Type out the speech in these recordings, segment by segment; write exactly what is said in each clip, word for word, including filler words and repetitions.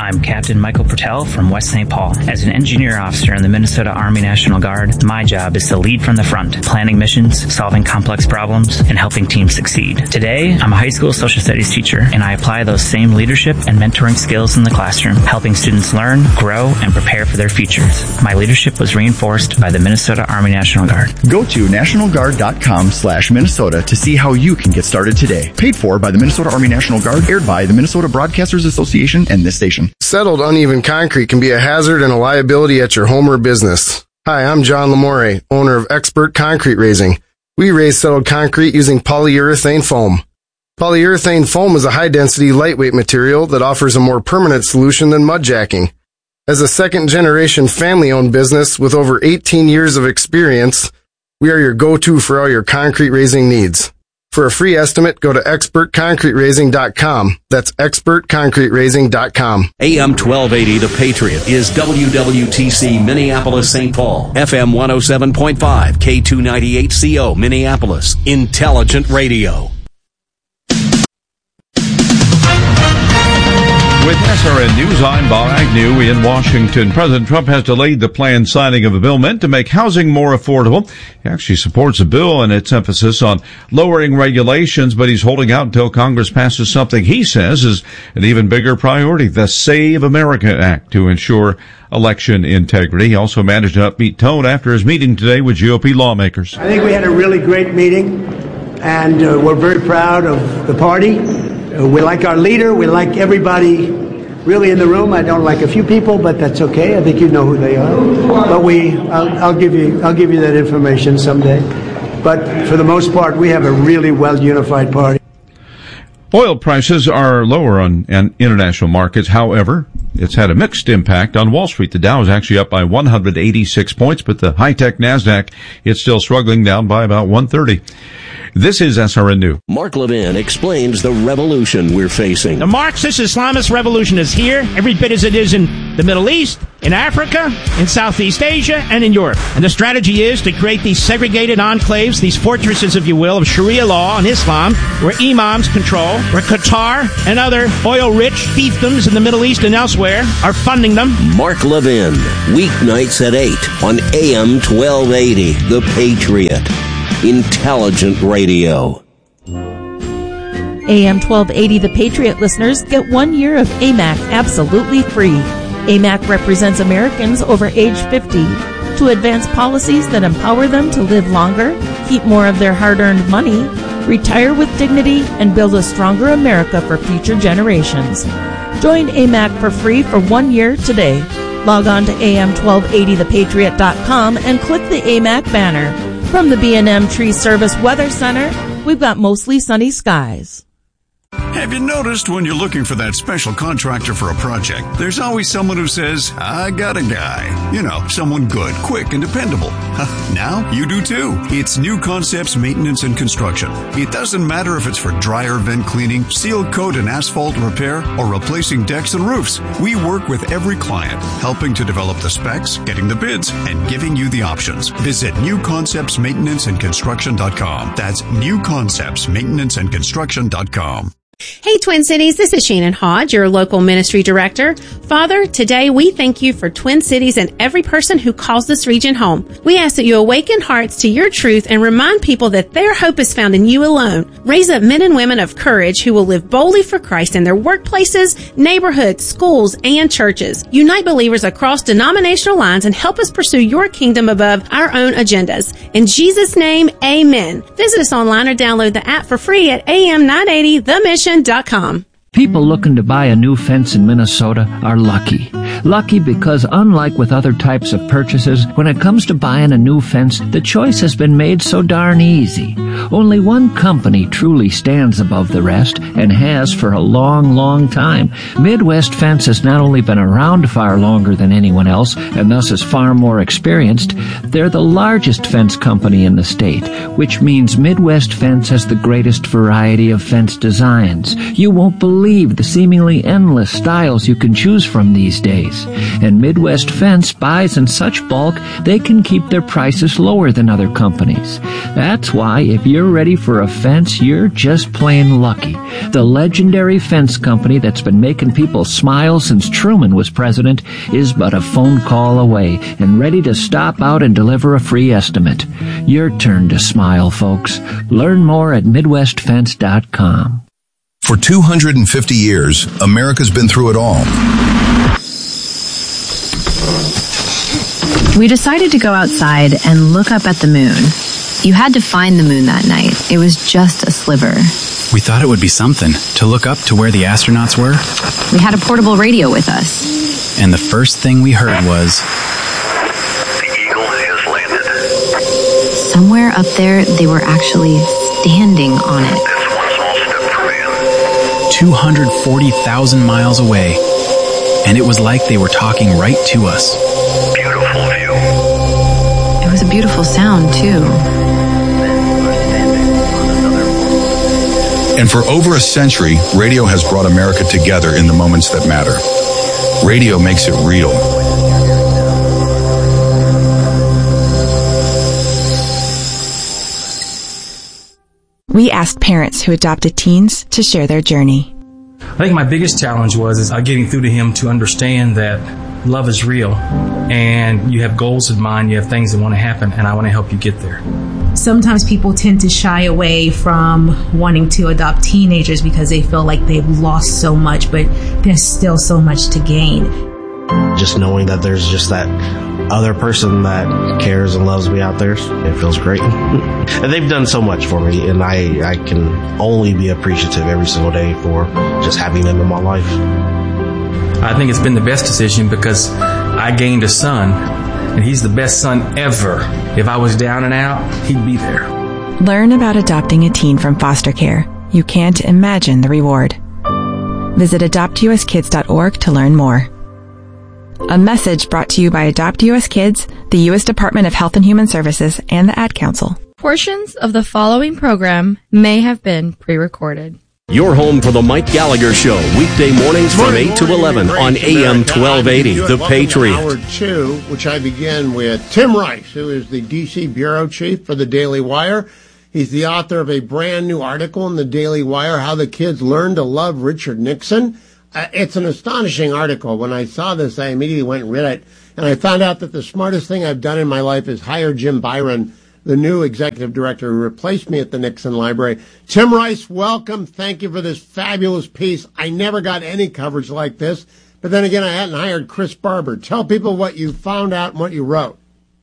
I'm Captain Michael Pertell from West Saint Paul. As an engineer officer in the Minnesota Army National Guard, my job is to lead from the front, planning missions, solving complex problems, and helping teams succeed. Today, I'm a high school social studies teacher, and I apply those same leadership and mentoring skills in the classroom, helping students learn, grow, and prepare for their futures. My leadership was reinforced by the Minnesota Army National Guard. Go to nationalguard.com slash Minnesota to see how you can get started today. Paid for by the Minnesota Army National Guard, aired by the Minnesota Broadcasters Association and this station. Settled uneven concrete can be a hazard and a liability at your home or business. Hi, I'm John Lamore, owner of Expert Concrete Raising. We raise settled concrete using polyurethane foam. Polyurethane foam is a high-density, lightweight material that offers a more permanent solution than mud jacking. As a second-generation family-owned business with over eighteen years of experience, we are your go-to for all your concrete raising needs. For a free estimate, go to expert concrete raising dot com. That's expert concrete raising dot com. A M twelve eighty The Patriot is W W T C Minneapolis Saint Paul. F M one oh seven point five, K two ninety-eight C O Minneapolis. Intelligent Radio. With S R N News, I'm Bob Agnew in Washington. President Trump has delayed the planned signing of a bill meant to make housing more affordable. He actually supports a bill and its emphasis on lowering regulations, but he's holding out until Congress passes something he says is an even bigger priority, the Save America Act, to ensure election integrity. He also managed an upbeat tone after his meeting today with G O P lawmakers. I think we had a really great meeting, and uh, we're very proud of the party. Uh, we like our leader. We like everybody really in the room. I don't like a few people, but that's okay. I think you know who they are. But we, I'll, I'll give you, I'll give you that information someday. But for the most part, we have a really well unified party. Oil prices are lower on, on international markets. However, it's had a mixed impact on Wall Street. The Dow is actually up by one hundred eighty-six points, but the high-tech NASDAQ, it's still struggling, down by about one thirty. This is S R N News. Mark Levin explains the revolution we're facing. The Marxist Islamist revolution is here, every bit as it is in the Middle East, in Africa, in Southeast Asia, and in Europe. And the strategy is to create these segregated enclaves, these fortresses, if you will, of Sharia law and Islam, where imams control, where Qatar and other oil-rich fiefdoms in the Middle East and elsewhere are funding them. Mark Levin, weeknights at eight on A M twelve eighty, The Patriot. Intelligent Radio. A M twelve eighty The Patriot listeners get one year of A M A C absolutely free. A M A C represents Americans over age fifty to advance policies that empower them to live longer, keep more of their hard-earned money, retire with dignity, and build a stronger America for future generations. Join A M A C for free for one year today. Log on to A M twelve eighty the patriot dot com and click the A M A C banner. From the B and M Tree Service Weather Center, we've got mostly sunny skies. Have you noticed when you're looking for that special contractor for a project, there's always someone who says, I got a guy. You know, someone good, quick, and dependable. Now you do too. It's New Concepts Maintenance and Construction. It doesn't matter if it's for dryer vent cleaning, seal coat and asphalt repair, or replacing decks and roofs. We work with every client, helping to develop the specs, getting the bids, and giving you the options. Visit new concepts maintenance and construction dot com. That's new concepts maintenance and construction dot com. Hey, Twin Cities, this is Shannon Hodge, your local ministry director. Father, today we thank you for Twin Cities and every person who calls this region home. We ask that you awaken hearts to your truth and remind people that their hope is found in you alone. Raise up men and women of courage who will live boldly for Christ in their workplaces, neighborhoods, schools, and churches. Unite believers across denominational lines and help us pursue your kingdom above our own agendas. In Jesus' name, amen. Visit us online or download the app for free at A M nine eighty the mission dot com. People looking to buy a new fence in Minnesota are lucky. Lucky because unlike with other types of purchases, when it comes to buying a new fence, the choice has been made so darn easy. Only one company truly stands above the rest and has for a long, long time. Midwest Fence has not only been around far longer than anyone else and thus is far more experienced, they're the largest fence company in the state, which means Midwest Fence has the greatest variety of fence designs. You won't believe believe the seemingly endless styles you can choose from these days. And Midwest Fence buys in such bulk, they can keep their prices lower than other companies. That's why if you're ready for a fence, you're just plain lucky. The legendary fence company that's been making people smile since Truman was president is but a phone call away and ready to stop out and deliver a free estimate. Your turn to smile, folks. Learn more at midwest fence dot com. For two hundred fifty years, America's been through it all. We decided to go outside and look up at the moon. You had to find the moon that night. It was just a sliver. We thought it would be something to look up to where the astronauts were. We had a portable radio with us. And the first thing we heard was... The Eagle has landed. Somewhere up there, they were actually standing on it. That's one small step for man. two hundred forty thousand miles away. And it was like they were talking right to us. Beautiful view. It was a beautiful sound, too. And for over a century, radio has brought America together in the moments that matter. Radio makes it real. We asked parents who adopted teens to share their journey. I think my biggest challenge was is getting through to him to understand that love is real and you have goals in mind, you have things that want to happen, and I want to help you get there. Sometimes people tend to shy away from wanting to adopt teenagers because they feel like they've lost so much, but there's still so much to gain. Just knowing that there's just that other person that cares and loves me out there, it feels great. And they've done so much for me, and I, I can only be appreciative every single day for just having them in my life. I think it's been the best decision because I gained a son, and he's the best son ever. If I was down and out, he'd be there. Learn about adopting a teen from foster care. You can't imagine the reward. Visit adopt u s kids dot org to learn more. A message brought to you by Adopt U S Kids, the U S Department of Health and Human Services, and the Ad Council. Portions of the following program may have been pre-recorded. You're home for the Mike Gallagher Show, weekday mornings from eight to eleven on A M twelve eighty, The Patriot. Hour two, which I begin with Tim Rice, who is the D C bureau chief for the Daily Wire. He's the author of a brand new article in the Daily Wire, How the Kids Learned to Love Richard Nixon. Uh, it's an astonishing article. When I saw this, I immediately went and read it, and I found out that the smartest thing I've done in my life is hire Jim Byron, the new executive director who replaced me at the Nixon Library. Tim Rice, welcome. Thank you for this fabulous piece. I never got any coverage like this, but then again, I hadn't hired Chris Barber. Tell people what you found out and what you wrote.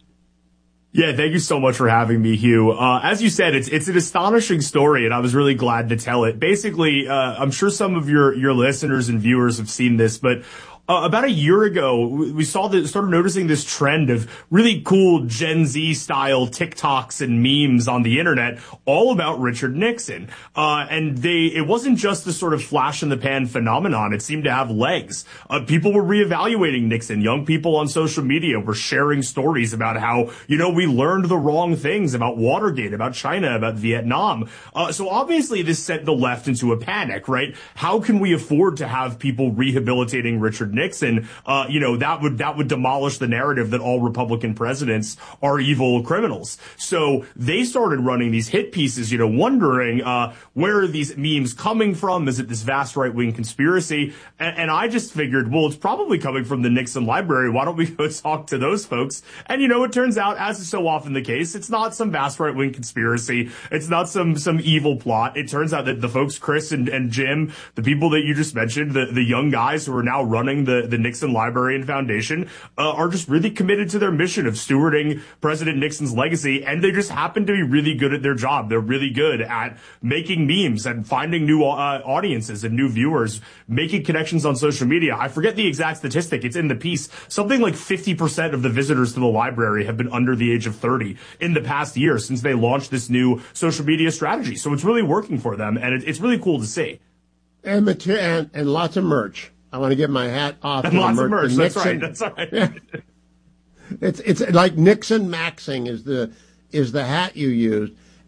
Yeah, thank you so much for having me, Hugh. Uh, as you said, it's it's an astonishing story, and I was really glad to tell it. Basically, uh, I'm sure some of your, your listeners and viewers have seen this, but Uh, about a year ago, we saw the, started noticing this trend of really cool Gen Z style TikToks and memes on the internet, all about Richard Nixon. Uh, and they, it wasn't just the sort of flash in the pan phenomenon. It seemed to have legs. Uh, people were reevaluating Nixon. Young people on social media were sharing stories about how, you know, we learned the wrong things about Watergate, about China, about Vietnam. Uh, so obviously this sent the left into a panic, right? How can we afford to have people rehabilitating Richard Nixon? Uh, you know, that would, that would demolish the narrative that all Republican presidents are evil criminals. So they started running these hit pieces, you know, wondering, uh, where are these memes coming from? Is it this vast right-wing conspiracy? And, and I just figured, well, it's probably coming from the Nixon Library. Why don't we go talk to those folks? And, you know, it turns out, as is so often the case, it's not some vast right-wing conspiracy. It's not some, some evil plot. It turns out that the folks, Chris and, and Jim, the people that you just mentioned, the, the young guys who are now running the, the Nixon Library and Foundation, uh, are just really committed to their mission of stewarding President Nixon's legacy, and they just happen to be really good at their job. They're really good at making memes and finding new uh, audiences and new viewers, making connections on social media. I forget the exact statistic. It's in the piece. Something like fifty percent of the visitors to the library have been under the age of thirty in the past year since they launched this new social media strategy. So it's really working for them, and it, it's really cool to see. And, and, and lots of merch. I want to get my hat off. And lots merch. of merch. The That's Nixon, right. That's right. Yeah. It's it's like Nixon Maxing is the is the hat you used,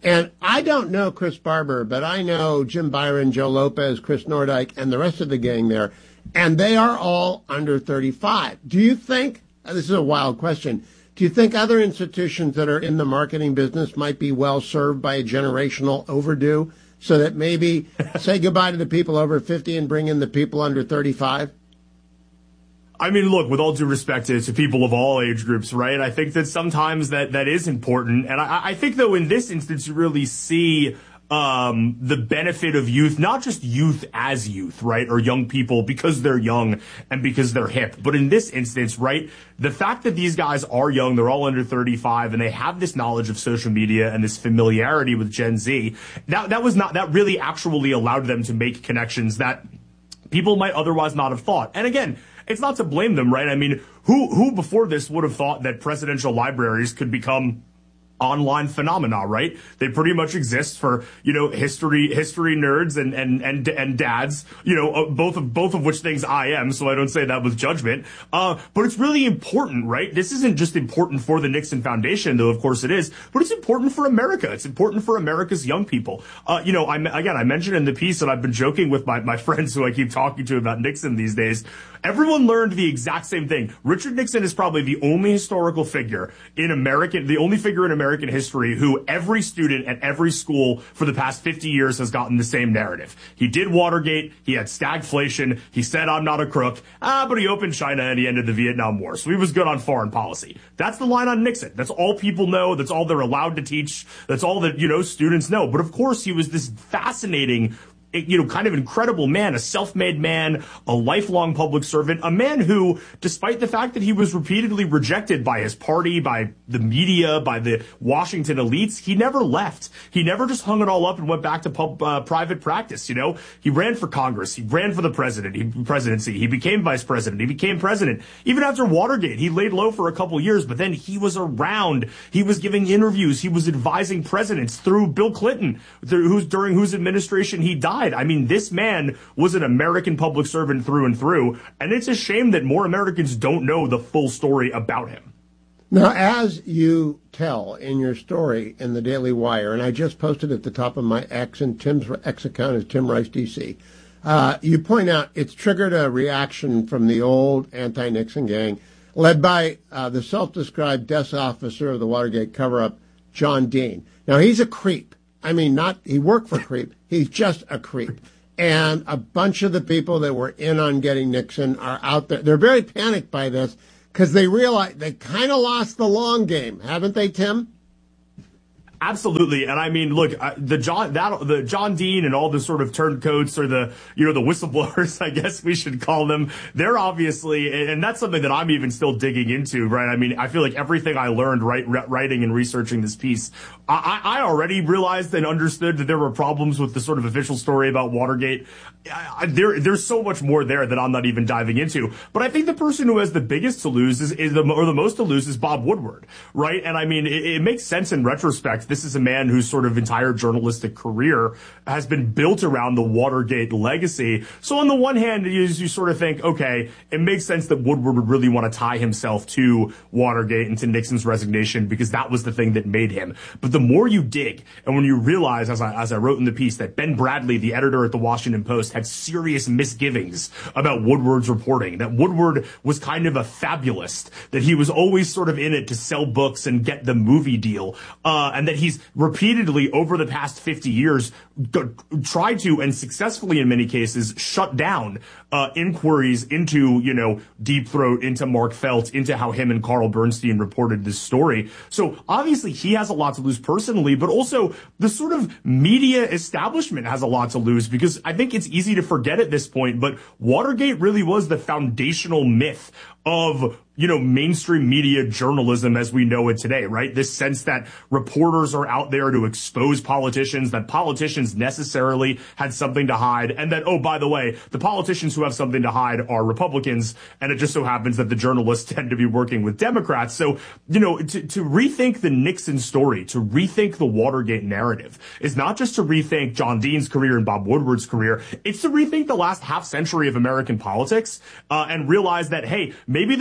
And I don't know Chris Barber, but I know Jim Byron, Joe Lopez, Chris Nordyke, and the rest of the gang there, and they are all under thirty-five. Do you think, this is a wild question, do you think other institutions that are in the marketing business might be well served by a generational overdue so that maybe say goodbye to the people over fifty and bring in the people under thirty-five? I mean, look, with all due respect to, to people of all age groups, right? I think that sometimes that, that is important. And I, I think, though, in this instance, you really see um, the benefit of youth, not just youth as youth, right? Or young people because they're young and because they're hip. But in this instance, right, the fact that these guys are young, they're all under thirty-five, and they have this knowledge of social media and this familiarity with Gen Z, that, that was not, that really actually allowed them to make connections that people might otherwise not have thought. And again, it's not to blame them, right? I mean, who who before this would have thought that presidential libraries could become online phenomena, right? They pretty much exist for, you know, history history nerds and and and and dads, you know, uh, both of both of which things I am, so I don't say that with judgment. Uh, but it's really important, right? This isn't just important for the Nixon Foundation, though of course it is, but it's important for America. It's important for America's young people. Uh, you know, I again, I mentioned in the piece that I've been joking with my my friends who I keep talking to about Nixon these days. Everyone learned the exact same thing. Richard Nixon is probably the only historical figure in American, the only figure in American history who every student at every school for the past fifty years has gotten the same narrative. He did Watergate. He had stagflation. He said, I'm not a crook. Ah, but he opened China and he ended the Vietnam War. So he was good on foreign policy. That's the line on Nixon. That's all people know. That's all they're allowed to teach. That's all that, you know, students know. But of course, he was this fascinating, you know, kind of incredible man, a self-made man, a lifelong public servant, a man who, despite the fact that he was repeatedly rejected by his party, by the media, by the Washington elites, he never left. He never just hung it all up and went back to pub, uh, private practice. You know, he ran for Congress. He ran for the president, he, presidency. He became vice president. He became president. Even after Watergate, he laid low for a couple years, but then he was around. He was giving interviews. He was advising presidents through Bill Clinton, through who's, during whose administration he died. I mean, this man was an American public servant through and through, and it's a shame that more Americans don't know the full story about him. Now, as you tell in your story in the Daily Wire, and I just posted at the top of my X, and Tim's X account is Tim Rice D C, uh, you point out it's triggered a reaction from the old anti-Nixon gang, led by uh, the self-described desk officer of the Watergate cover-up, John Dean. Now, he's a creep. I mean, not he worked for creep. He's just a creep. And a bunch of the people that were in on getting Nixon are out there. They're very panicked by this because they realize they kind of lost the long game, haven't they, Tim? Absolutely. And I mean, look, uh, the John, that, the John Dean and all the sort of turncoats or the, you know, the whistleblowers, I guess we should call them. They're obviously, and that's something that I'm even still digging into, right? I mean, I feel like everything I learned right, writing and researching this piece, I, I already realized and understood that there were problems with the sort of official story about Watergate. I, there, there's so much more there that I'm not even diving into. But I think the person who has the biggest to lose is, is the, or the most to lose is Bob Woodward, right? And I mean, it, it makes sense in retrospect. This is a man whose sort of entire journalistic career has been built around the Watergate legacy. So on the one hand, you, you sort of think, okay, it makes sense that Woodward would really want to tie himself to Watergate and to Nixon's resignation because that was the thing that made him. But the more you dig, and when you realize, as I, as I wrote in the piece, that Ben Bradley, the editor at the Washington Post, had serious misgivings about Woodward's reporting, that Woodward was kind of a fabulist, that he was always sort of in it to sell books and get the movie deal, uh, and that he's repeatedly over the past fifty years g- tried to, and successfully in many cases, shut down uh, inquiries into, you know, Deep Throat, into Mark Felt, into how him and Carl Bernstein reported this story. So obviously he has a lot to lose personally, but also the sort of media establishment has a lot to lose because I think it's easy to forget at this point, but Watergate really was the foundational myth of, you know, mainstream media journalism as we know it today, right? This sense that reporters are out there to expose politicians, that politicians necessarily had something to hide, and that, oh, by the way, the politicians who have something to hide are Republicans, and it just so happens that the journalists tend to be working with Democrats. So, you know, to, to rethink the Nixon story, to rethink the Watergate narrative, is not just to rethink John Dean's career and Bob Woodward's career, it's to rethink the last half century of American politics, uh, and realize that, hey, maybe the people who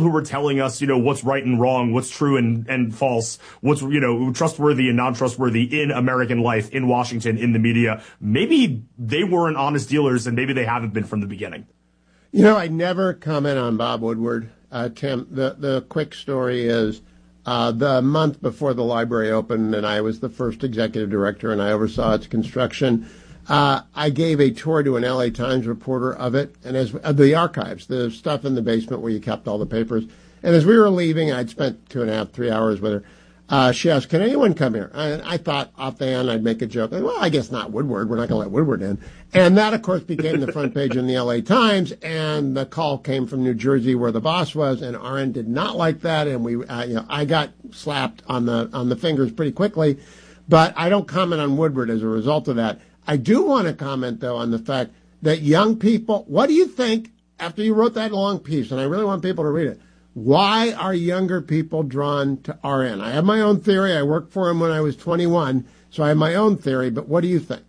who were telling us, you know, what's right and wrong, what's true and, and false, what's, you know, trustworthy and non-trustworthy in American life, in Washington, in the media, maybe they weren't honest dealers and maybe they haven't been from the beginning. You know, I never comment on Bob Woodward. Uh, Tim, the, the quick story is uh, the month before the library opened, and I was the first executive director, and I oversaw its construction, uh, I gave a tour to an L A Times reporter of it, and as uh, the archives, the stuff in the basement where you kept all the papers. And as we were leaving, I'd spent two and a half, three hours with her. Uh, she asked, can anyone come here? And I thought offhand I'd make a joke. Well, I guess not Woodward. We're not going to let Woodward in. And that, of course, became the front page in the L A Times. And the call came from New Jersey where the boss was. And R N did not like that. And we, uh, you know, I got slapped on the, on the fingers pretty quickly. But I don't comment on Woodward as a result of that. I do want to comment, though, on the fact that young people, what do you think after you wrote that long piece? And I really want people to read it. Why are younger people drawn to R N? I have my own theory. I worked for him when I was twenty-one, so I have my own theory. But what do you think?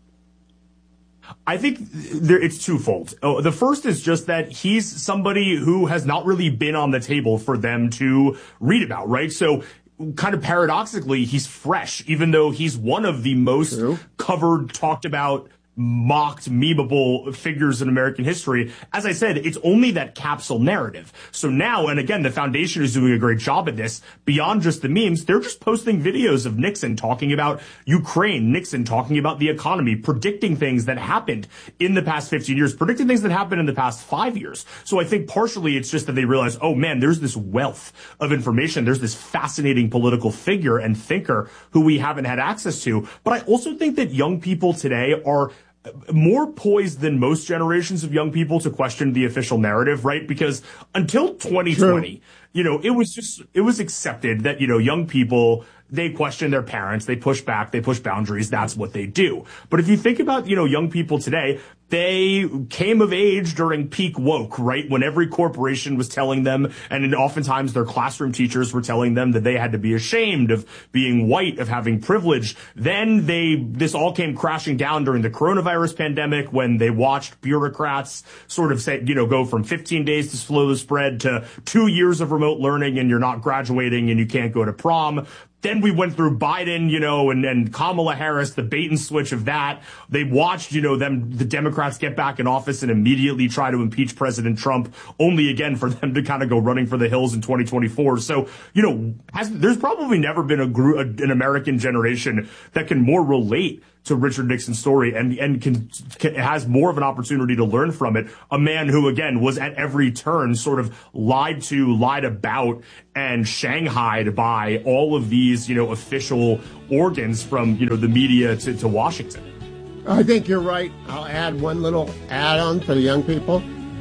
I think there, it's twofold. Oh, the first is just that he's somebody who has not really been on the table for them to read about, right? So kind of paradoxically, he's fresh, even though he's one of the most True. covered, talked about, mocked, memeable figures in American history. As I said, it's only that capsule narrative. So now, and again, the foundation is doing a great job at this. Beyond just the memes, they're just posting videos of Nixon talking about Ukraine, Nixon talking about the economy, predicting things that happened in the past fifteen years, predicting things that happened in the past five years. So I think partially it's just that they realize, oh man, there's this wealth of information. There's this fascinating political figure and thinker who we haven't had access to. But I also think that young people today are more poised than most generations of young people to question the official narrative, right? Because until twenty twenty, True. you know, it was just, it was accepted that, you know, young people, they question their parents, they push back, they push boundaries, that's what they do. But if you think about, you know, young people today, they came of age during peak woke, right? When every corporation was telling them, and oftentimes their classroom teachers were telling them that they had to be ashamed of being white, of having privilege. Then they, this all came crashing down during the coronavirus pandemic when they watched bureaucrats sort of say, you know, go from fifteen days to slow the spread to two years of remote learning and you're not graduating and you can't go to prom. Then we went through Biden, you know, and, and Kamala Harris, the bait and switch of that. They watched, you know, them, the Democrats get back in office and immediately try to impeach President Trump, only again for them to kind of go running for the hills in twenty twenty-four. So, you know, has, there's probably never been a group, an American generation that can more relate to Richard Nixon's story and, and can, can, has more of an opportunity to learn from it. A man who, again, was at every turn sort of lied to, lied about, and shanghaied by all of these, you know, official organs from, you know, the media to, to Washington. I think you're right. I'll add one little add-on for the young people.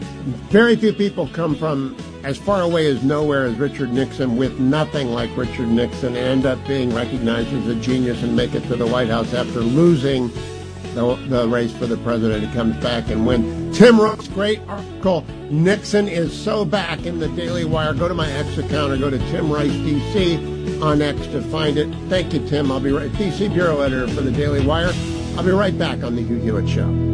Very few people come from as far away as nowhere as Richard Nixon with nothing like Richard Nixon and end up being recognized as a genius and make it to the White House after losing the, the race for the president. He comes back and wins. Tim Rice, great article. Nixon is so back in the Daily Wire. Go to my X account or go to Tim Rice D C on X to find it. Thank you, Tim. I'll be right. D C Bureau Editor for the Daily Wire. I'll be right back on the Hugh Hewitt Show.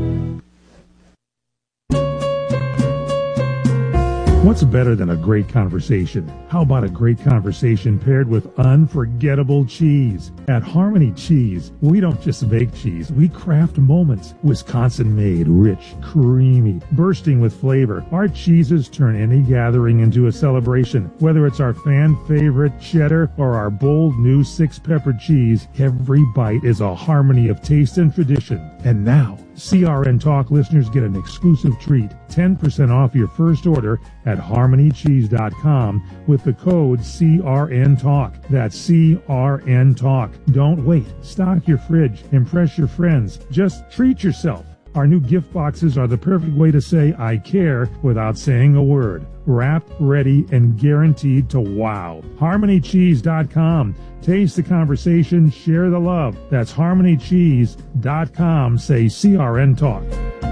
What's better than a great conversation? How about a great conversation paired with unforgettable cheese? At Harmony Cheese, we don't just make cheese, we craft moments. Wisconsin-made, rich, creamy, bursting with flavor. Our cheeses turn any gathering into a celebration. Whether it's our fan-favorite cheddar or our bold new six-pepper cheese, every bite is a harmony of taste and tradition. And now, C R N Talk listeners get an exclusive treat, ten percent off your first order at harmony cheese dot com with the code C R N Talk. That's C R N Talk. Don't wait. Stock your fridge. Impress your friends. Just treat yourself. Our new gift boxes are the perfect way to say I care without saying a word. Wrapped, ready, and guaranteed to wow. harmony cheese dot com. Taste the conversation, share the love. That's harmony cheese dot com. Say C R N Talk.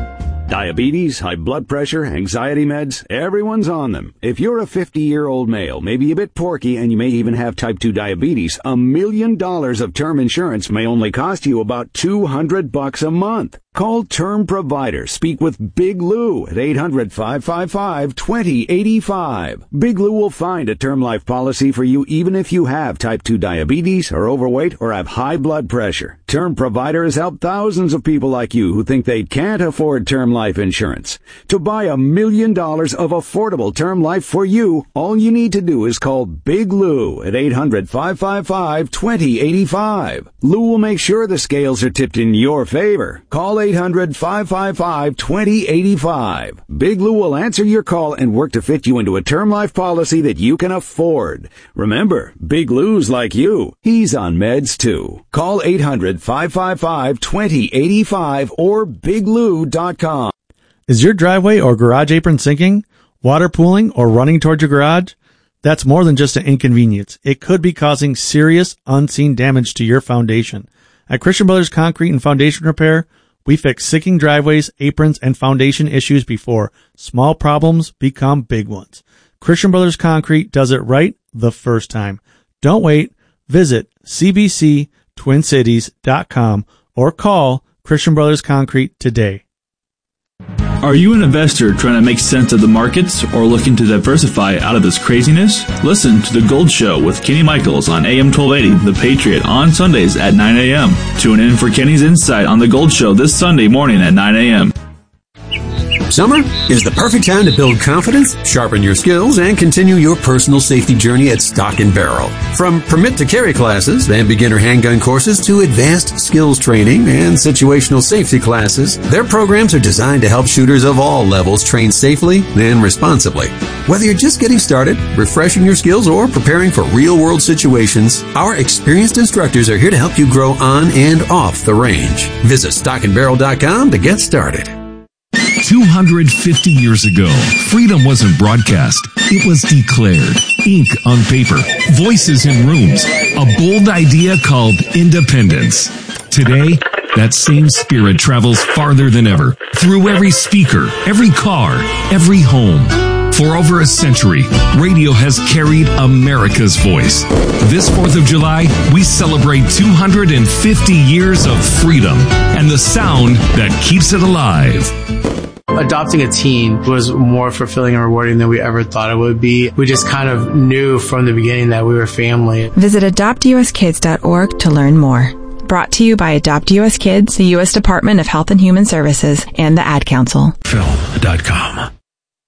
Diabetes, high blood pressure, anxiety meds, everyone's on them. If you're a fifty-year-old male, maybe a bit porky, and you may even have type two diabetes, a million dollars of term insurance may only cost you about two hundred bucks a month. Call Term Provider. Speak with Big Lou at eight hundred, five five five, two zero eight five. Big Lou will find a term life policy for you even if you have type two diabetes, are overweight, or have high blood pressure. Term Provider has helped thousands of people like you who think they can't afford term life insurance. To buy a million dollars of affordable term life for you, all you need to do is call Big Lou at eight hundred, five five five, two zero eight five. Lou will make sure the scales are tipped in your favor. Call eight hundred, five five five, two zero eight five. Big Lou will answer your call and work to fit you into a term life policy that you can afford. Remember, Big Lou's like you. He's on meds too. Call eight hundred, five five five, two zero eight five or big lou dot com. Is your driveway or garage apron sinking, water pooling, or running towards your garage? That's more than just an inconvenience. It could be causing serious, unseen damage to your foundation. At Christian Brothers Concrete and Foundation Repair, we fix sinking driveways, aprons, and foundation issues before small problems become big ones. Christian Brothers Concrete does it right the first time. Don't wait. Visit c b c twin cities dot com or call Christian Brothers Concrete today. Are you an investor trying to make sense of the markets or looking to diversify out of this craziness? Listen to The Gold Show with Kenny Michaels on A M twelve eighty, The Patriot, on Sundays at nine a.m. Tune in for Kenny's insight on The Gold Show this Sunday morning at nine a.m. Summer is the perfect time to build confidence, sharpen your skills, and continue your personal safety journey at Stock and Barrel. From permit to carry classes and beginner handgun courses to advanced skills training and situational safety classes, their programs are designed to help shooters of all levels train safely and responsibly. Whether you're just getting started, refreshing your skills, or preparing for real-world situations, our experienced instructors are here to help you grow on and off the range. Visit stock and barrel dot com to get started. two hundred fifty years ago, freedom wasn't broadcast. It was declared. Ink on paper, voices in rooms, a bold idea called independence. Today, that same spirit travels farther than ever, through every speaker, every car, every home. For over a century, radio has carried America's voice. This fourth of July, we celebrate two hundred fifty years of freedom and the sound that keeps it alive. Adopting a teen was more fulfilling and rewarding than we ever thought it would be. We just kind of knew from the beginning that we were family. Visit adopt u s kids dot org to learn more. Brought to you by Adopt U S Kids, the U S Department of Health and Human Services, and the Ad Council. Film dot com.